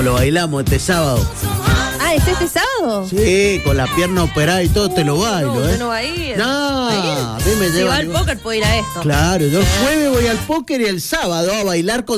lo bailamos este sábado. Ah, ¿es este sábado? Sí, con la pierna operada y todo te lo bailo, no, yo no voy a ir. No, a mí me Si lleva. va al póker puedo ir a esto. Claro, yo el jueves voy al póker y el sábado a bailar con